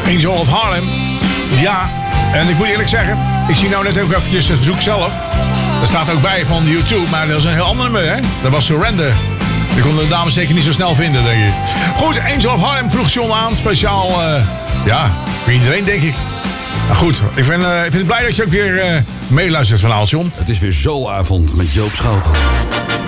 Angel of Harlem. Ja, en ik moet eerlijk zeggen, ik zie nou net ook eventjes het verzoek zelf. Dat staat ook bij van YouTube, maar dat is een heel ander nummer, hè? Dat was Surrender. Die konden de dames zeker niet zo snel vinden, denk ik. Goed, Angel of Harlem vroeg John aan. Speciaal, voor iedereen, denk ik. Nou goed, ik vind het blij dat je ook weer meeluistert vanavond, John. Het is weer Zooavond met Joop Schouten.